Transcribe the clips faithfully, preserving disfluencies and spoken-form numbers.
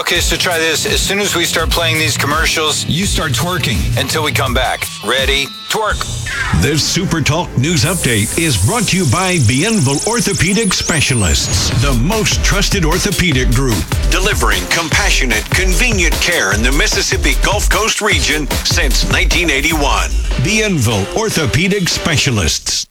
Okay, so try this. As soon as we start playing these commercials, you start twerking until we come back. Ready? Twerk. This Super Talk News Update is brought to you by Bienville Orthopedic Specialists, the most trusted orthopedic group, delivering compassionate, convenient care in the Mississippi Gulf Coast region since nineteen eighty-one. Bienville Orthopedic Specialists.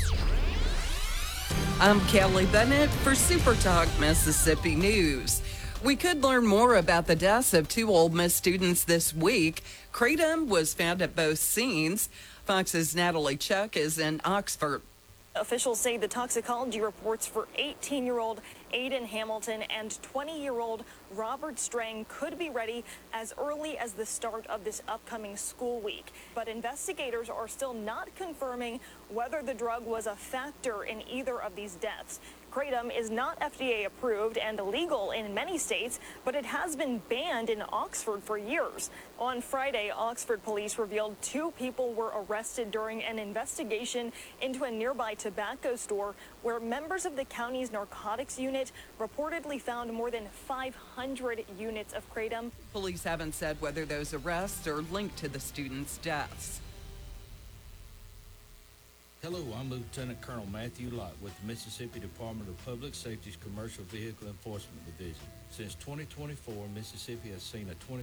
I'm Kelly Bennett for Super Talk Mississippi News. We could learn more about the deaths of two Ole Miss students this week. Kratom was found at both scenes. Fox's Natalie Chuck is in Oxford. Officials say the toxicology reports for eighteen-year-old Aiden Hamilton and twenty-year-old Robert Strang could be ready as early as the start of this upcoming school week. But investigators are still not confirming whether the drug was a factor in either of these deaths. Kratom is not F D A approved and illegal in many states, but it has been banned in Oxford for years. On Friday, Oxford police revealed two people were arrested during an investigation into a nearby tobacco store where members of the county's narcotics unit reportedly found more than five hundred units of Kratom. Police haven't said whether those arrests are linked to the students' deaths. Hello, I'm Lieutenant Colonel Matthew Lott with the Mississippi Department of Public Safety's Commercial Vehicle Enforcement Division. Since twenty twenty-four, Mississippi has seen a twenty